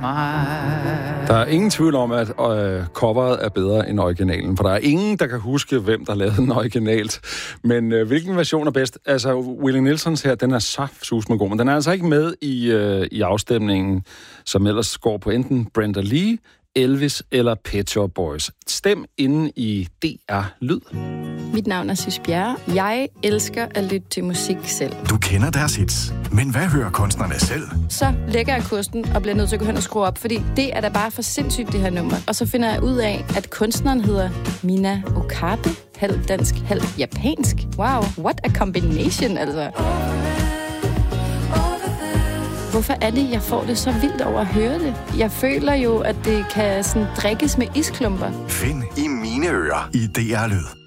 Der er ingen tvivl om, at coveret er bedre end originalen, for der er ingen, der kan huske, hvem der lavede den originalt. Men hvilken version er bedst? Altså, Willie Nelsons her, den er saftsus med god, men den er altså ikke med i afstemningen, som ellers går på enten Brenda Lee, Elvis eller Pet Shop Boys. Stem inde i DR Lyd. Mit navn er Sys Bjerre. Jeg elsker at lytte til musik selv. Du kender deres hits, men hvad hører kunstnerne selv? Så lægger jeg kursen og bliver nødt til at gå hen og skrue op, fordi det er da bare for sindssygt, det her nummer. Og så finder jeg ud af, at kunstneren hedder Mina Okabe. Halv dansk, halv japansk. Wow, what a combination, altså. Hvorfor er det, jeg får det så vildt over at høre det? Jeg føler jo, at det kan sådan drikkes med isklumper. Find i mine ører i DR Lyd.